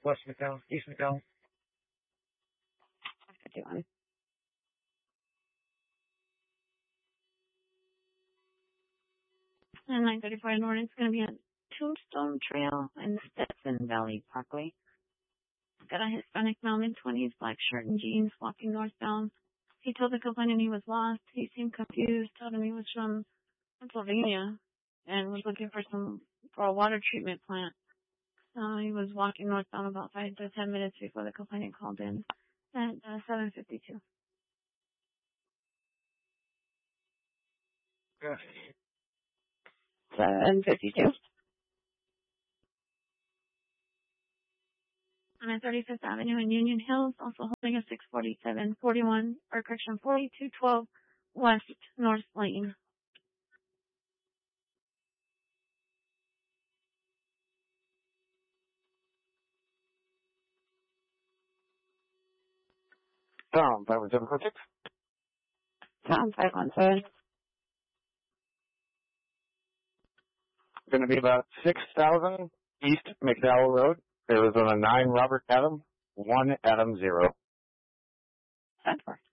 West McDowell, East McDowell. 51. And 9:34 north, it's going to be on Tombstone Trail in Stetson Valley Parkway. Got a Hispanic male, mid-20s, black shirt and jeans, walking northbound. He told the complainant he was lost. He seemed confused, told him he was from Pennsylvania and was looking for a water treatment plant. He was walking northbound about 5 to 10 minutes before the complainant called in at 7:52. Yeah. 7:52. On 35th Avenue in Union Hills, also holding a 4212 West North Lane. Tom, 51746. Tom 517. Going to be about 6,000 East McDowell Road, Arizona 9 Robert Adam 1 Adam 0. 10-4.